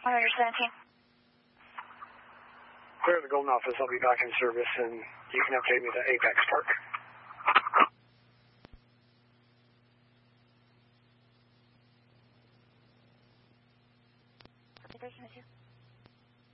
117. Clear the Golden office. I'll be back in service, and you can update me to Apex Park. Copy, 1302.